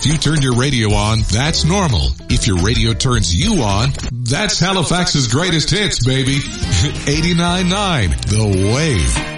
If you turn your radio on, that's normal. If your radio turns you on, that's Halifax's greatest hits, baby. 89.9 The Wave.